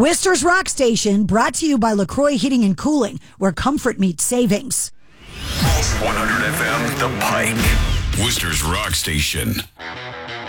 Worcester's Rock Station, brought to you by LaCroix Heating and Cooling, where comfort meets savings. 100 FM, The Pike. Worcester's Rock Station.